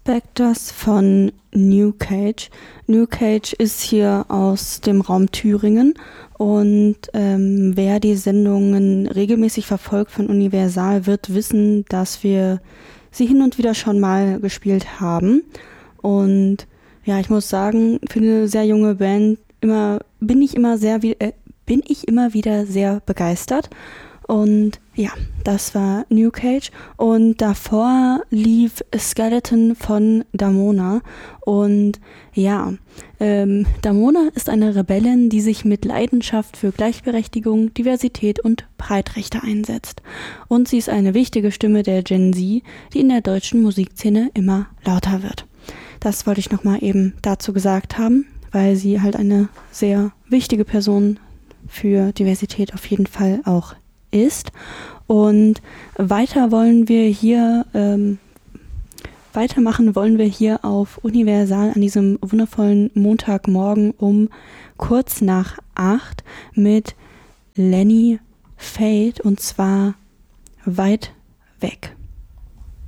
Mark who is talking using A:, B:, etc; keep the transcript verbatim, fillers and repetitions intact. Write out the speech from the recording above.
A: Spectres von New Cage. New Cage ist hier aus dem Raum Thüringen und ähm, wer die Sendungen regelmäßig verfolgt von Universal, wird wissen, dass wir sie hin und wieder schon mal gespielt haben. Und ja, ich muss sagen, für eine sehr junge Band immer bin ich immer sehr äh, bin ich immer wieder sehr begeistert. Und ja, das war New Cage. Und davor lief Skeleton von Damona. Und ja, ähm, Damona ist eine Rebellin, die sich mit Leidenschaft für Gleichberechtigung, Diversität und Breitrechte einsetzt. Und sie ist eine wichtige Stimme der Gen Z, die in der deutschen Musikszene immer lauter wird. Das wollte ich nochmal eben dazu gesagt haben, weil sie halt eine sehr wichtige Person für Diversität auf jeden Fall auch ist. Und weiter wollen wir hier ähm, weitermachen wollen wir hier auf Universal an diesem wundervollen Montagmorgen um kurz nach acht mit Lenny Fade, und zwar Weit weg.